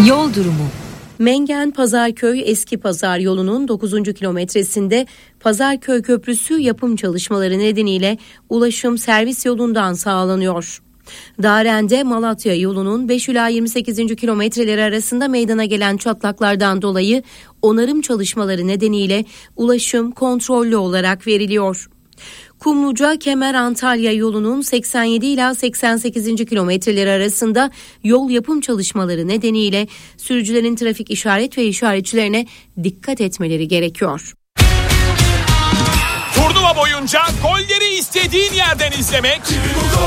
Yol durumu. Mengen-Pazarköy Eski Pazar yolunun 9. kilometresinde Pazarköy Köprüsü yapım çalışmaları nedeniyle ulaşım servis yolundan sağlanıyor. Daren'de Malatya yolunun 5 ila 28. kilometreleri arasında meydana gelen çatlaklardan dolayı onarım çalışmaları nedeniyle ulaşım kontrollü olarak veriliyor. Kumluca-Kemer-Antalya yolunun 87 ila 88. kilometreleri arasında yol yapım çalışmaları nedeniyle sürücülerin trafik işaret ve işaretçilerine dikkat etmeleri gerekiyor. Turnuva boyunca golleri istediğin yerden izlemek